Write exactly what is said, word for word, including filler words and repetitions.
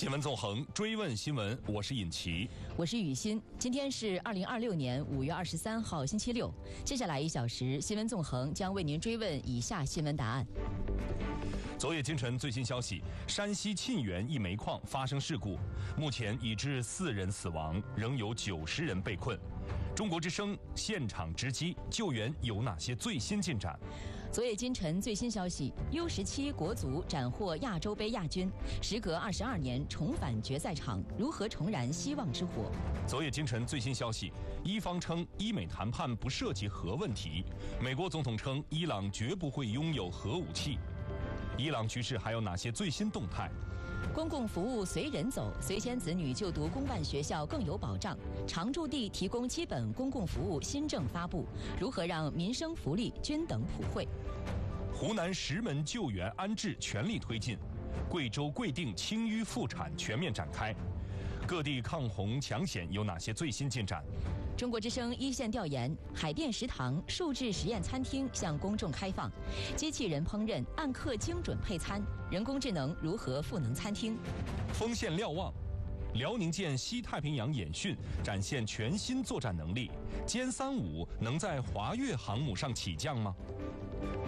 新闻纵横，追问新闻，我是尹奇， 我是雨欣。今天是二零二六年五月二十三号，星期六。接下来一小时，新闻纵横将为您追问以下新闻答案。 昨夜今晨最新消息，山西沁源一煤矿发生事故，目前已致四人死亡，仍有九十人被困。中国之声现场直击，救援有哪些最新进展？ 昨夜今晨最新消息 ，U 十七国足斩获亚洲杯亚军，时隔二十二年重返决赛场，如何重燃希望之火？ 昨夜今晨最新消息，伊方称伊美谈判不涉及核问题，美国总统称伊朗绝不会拥有核武器。伊朗局势还有哪些最新动态？ 公共服务随人走，随迁子女就读公办学校更有保障。常住地提供基本公共服务新政发布，如何让民生福利均等普惠？ 湖南石门救援安置全力推进，贵州贵定清淤复产全面展开。各地抗洪抢险有哪些最新进展？ 中国之声一线调研，海淀食堂数字实验餐厅向公众开放，机器人烹饪按克精准配餐，人工智能如何赋能餐厅？ 锋线瞭望，辽宁舰西太平洋演训展现全新作战能力，歼三五能在华越航母上起降吗？